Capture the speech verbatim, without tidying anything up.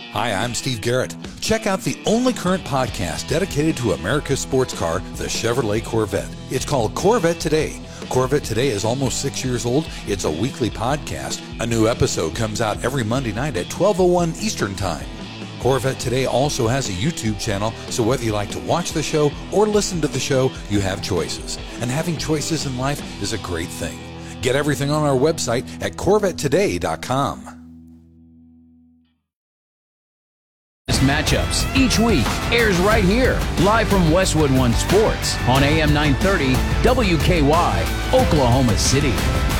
Hi, I'm Steve Garrett. Check out the only current podcast dedicated to America's sports car, the Chevrolet Corvette. It's called Corvette Today. Corvette Today is almost six years old. It's a weekly podcast. A new episode comes out every Monday night at twelve oh one Eastern Time. Corvette Today also has a YouTube channel, so whether you like to watch the show or listen to the show, you have choices. And having choices in life is a great thing. Get everything on our website at corvette today dot com. Matchups each week airs right here, live from Westwood One Sports on A M nine thirty W K Y, Oklahoma City.